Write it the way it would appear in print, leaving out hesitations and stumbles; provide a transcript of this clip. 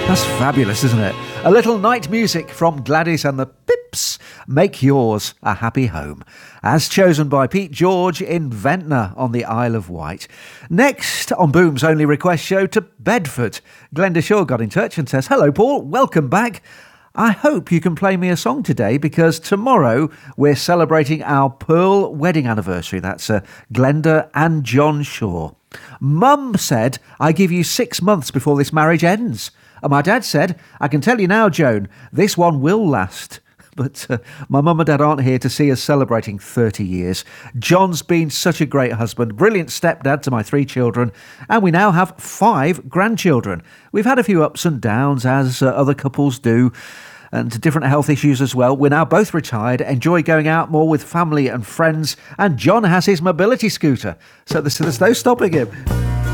That's fabulous, isn't it? A little night music from Gladys and the Pips. Make yours a happy home. As chosen by Pete George in Ventnor on the Isle of Wight. Next on Boom's only request show to Bedford. Glenda Shaw got in touch and says, "Hello Paul, welcome back. I hope you can play me a song today because tomorrow we're celebrating our Pearl wedding anniversary." That's Glenda and John Shaw. "Mum said I give you 6 months before this marriage ends. And my dad said, I can tell you now, Joan, this one will last." But my mum and dad aren't here to see us celebrating 30 years. John's been such a great husband, brilliant stepdad to my 3 children, and we now have 5 grandchildren. We've had a few ups and downs, as other couples do, and different health issues as well. We're now both retired, enjoy going out more with family and friends, and John has his mobility scooter, so there's no stopping him.